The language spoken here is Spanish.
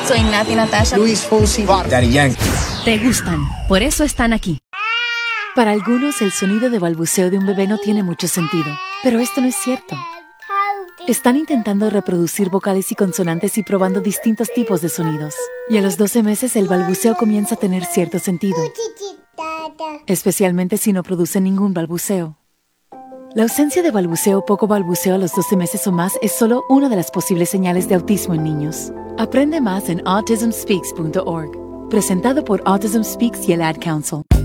Soy Nati Natasha. Luis Fonsi. Daddy Yankee. Te gustan, por eso están aquí. Para algunos, el sonido de balbuceo de un bebé no tiene mucho sentido, pero esto no es cierto. Están intentando reproducir vocales y consonantes y probando distintos tipos de sonidos. Y a los 12 meses el balbuceo comienza a tener cierto sentido, especialmente si no produce ningún balbuceo. La ausencia de balbuceo o poco balbuceo a los 12 meses o más es solo una de las posibles señales de autismo en niños. Aprende más en autismspeaks.org. Presentado por Autism Speaks y el Ad Council.